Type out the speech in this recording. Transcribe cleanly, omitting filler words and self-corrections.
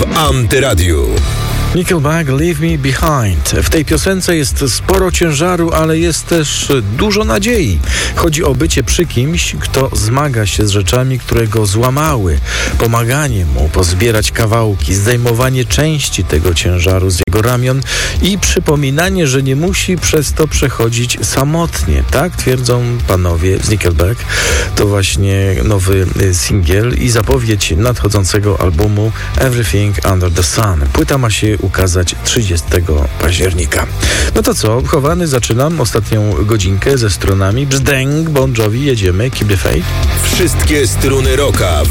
w Antyradiu. Nickelback, Leave Me Behind. W tej piosence jest sporo ciężaru, ale jest też dużo nadziei. Chodzi o bycie przy kimś, kto zmaga się z rzeczami, które go złamały. Pomaganie mu pozbierać kawałki, zdejmowanie części tego ciężaru z jego ramion i przypominanie, że nie musi przez to przechodzić samotnie. Tak twierdzą panowie z Nickelback. To właśnie nowy singiel i zapowiedź nadchodzącego albumu Everything Under the Sun. Płyta ma się ukazać 30 października. No to co? Chowany, zaczynam ostatnią godzinkę ze stronami. Brzdęk, Bon Jovi, jedziemy. Keep the faith. Wszystkie struny rocka